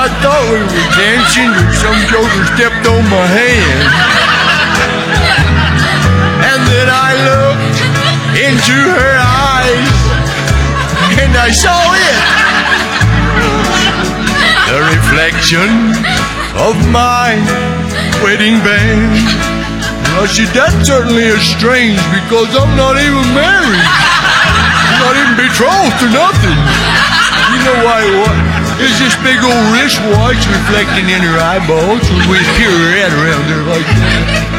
I thought we were dancing and some joker stepped on my hand. And then I looked into her eyes and I saw it. The reflection of my wedding band. I said, that certainly is strange because I'm not even married. I'm not even betrothed or nothing. You know why? What? There's this big old wristwatch reflecting in her eyeballs with a pirouette around there like that.